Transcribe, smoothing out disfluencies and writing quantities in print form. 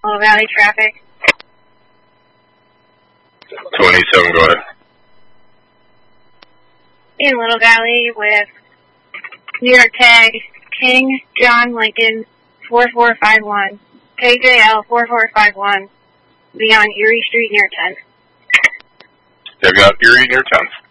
Little Valley traffic. 27, go ahead. In Little Valley with New York tag King John Lincoln 4451. KJL 4451. Be on Erie Street near 10th. They've got Erie near 10th.